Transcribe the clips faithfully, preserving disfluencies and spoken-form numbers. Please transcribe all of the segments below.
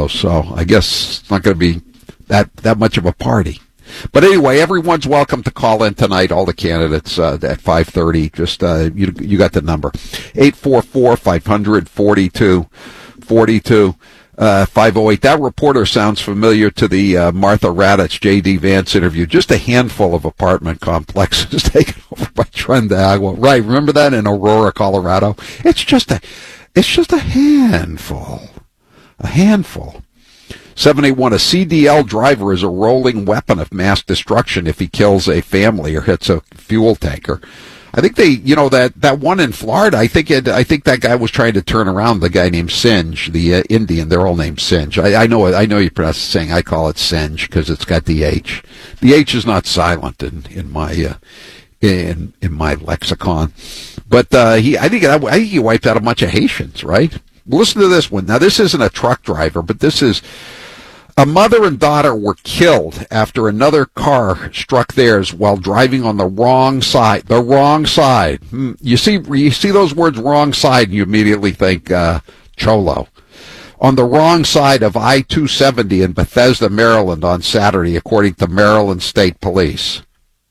those, so I guess it's not going to be that, that much of a party. But anyway, everyone's welcome to call in tonight, all the candidates uh, at five thirty. Just, uh, you you got the number. eight four four, five hundred, forty-two forty-two. Uh, five oh eight. That reporter sounds familiar to the uh, Martha Raddatz, J D. Vance interview. Just a handful of apartment complexes taken over by Tren de Agua. Right, remember that in Aurora, Colorado? It's just a, it's just a handful. A handful. seven eight one, a C D L driver is a rolling weapon of mass destruction if he kills a family or hits a fuel tanker. I think they, you know, that, that one in Florida, I think it, I think that guy was trying to turn around the guy named Singe, the uh, Indian. They're all named Singe. I, I know it. I know you pronounce the saying. I call it Singe because it's got the H. The H is not silent in, in my, uh, in, in my lexicon. But, uh, he, I think, I think he wiped out a bunch of Haitians, right? Listen to this one. Now, this isn't a truck driver, but this is, a mother and daughter were killed after another car struck theirs while driving on the wrong side. The wrong side. You see, you see those words "wrong side," and you immediately think uh, Cholo. On the wrong side of I two seventy in Bethesda, Maryland, on Saturday, according to Maryland State Police.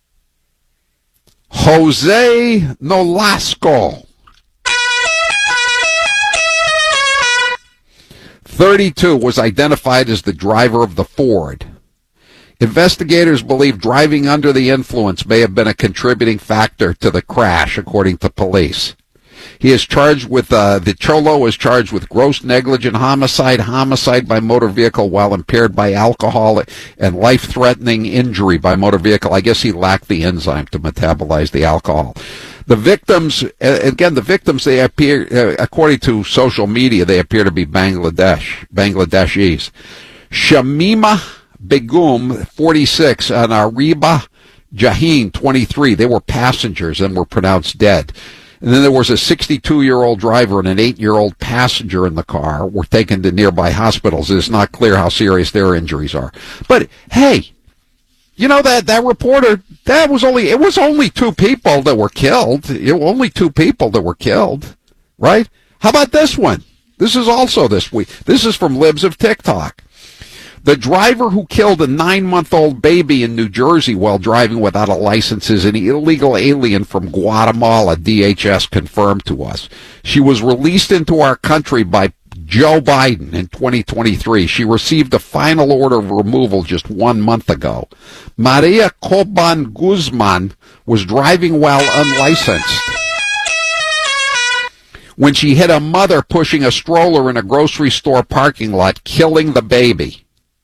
Jose Nolasco, thirty-two, was identified as the driver of the Ford. Investigators believe driving under the influence may have been a contributing factor to the crash, according to police. He is charged with, uh, the Cholo is charged with gross negligent homicide, homicide by motor vehicle while impaired by alcohol, and life-threatening injury by motor vehicle. I guess he lacked the enzyme to metabolize the alcohol. The victims, again, the victims, they appear, uh, according to social media, they appear to be Bangladesh, Bangladeshis. Shamima Begum, forty-six, and Ariba Jahin, twenty-three. They were passengers and were pronounced dead. And then there was a sixty-two-year-old driver and an eight-year-old passenger in the car were taken to nearby hospitals. It's not clear how serious their injuries are. But, hey, you know, that, that reporter, that was only, it was only two people that were killed. It was only two people that were killed, right? How about this one? This is also this week. This is from Libs of TikTok. The driver who killed a nine-month-old baby in New Jersey while driving without a license is an illegal alien from Guatemala, D H S confirmed to us. She was released into our country by Joe Biden in twenty twenty-three. She received a final order of removal just one month ago. Maria Coban Guzman was driving while unlicensed when she hit a mother pushing a stroller in a grocery store parking lot, killing the baby.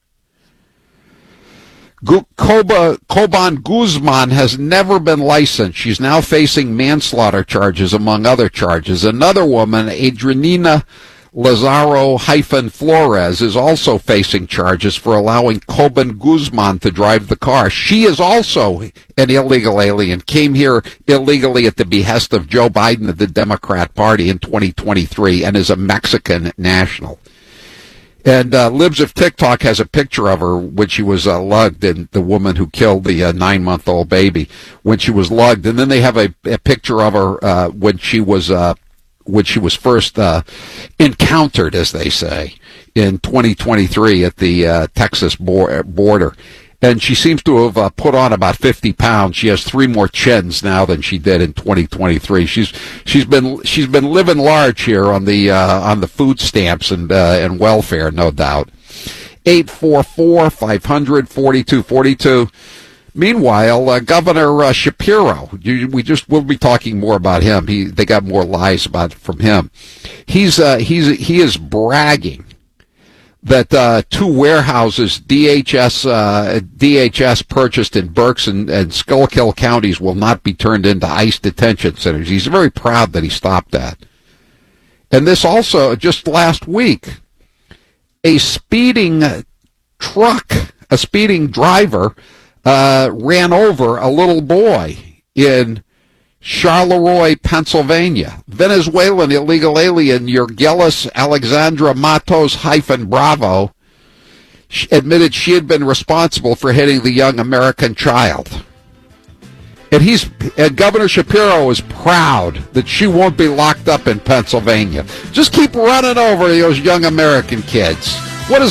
Coba, Coban Guzman has never been licensed. She's now facing manslaughter charges, among other charges. Another woman, Adrianina Lazaro-Flores, is also facing charges for allowing Coban Guzman to drive the car. She is also an illegal alien, came here illegally at the behest of Joe Biden of the Democrat Party in twenty twenty-three, and is a Mexican national. And uh, Libs of TikTok has a picture of her when she was uh, lugged, and the woman who killed the uh, nine-month-old baby when she was lugged. And then they have a, a picture of her uh, when she was uh, when she was first uh, encountered, as they say, in twenty twenty-three at the uh, Texas bo- border. And she seems to have uh, put on about fifty pounds. She has three more chins now than she did in twenty twenty-three. She's she's been she's been living large here on the uh, on the food stamps and uh, and welfare, no doubt. eight four four, five hundred, forty-two forty-two. Meanwhile, uh, Governor uh, Shapiro, you, we just we'll be talking more about him. He they got more lies about from him. He's uh, he's he is bragging that uh, two warehouses D H S uh, D H S purchased in Berks and, and Schuylkill counties will not be turned into ICE detention centers. He's very proud that he stopped that. And this also, just last week, a speeding truck, a speeding driver, uh, ran over a little boy in Charleroi, Pennsylvania. Venezuelan illegal alien Yergelis Alexandra Matos hyphen Bravo admitted she had been responsible for hitting the young American child. And he's and Governor Shapiro is proud that she won't be locked up in Pennsylvania. Just keep running over those young American kids.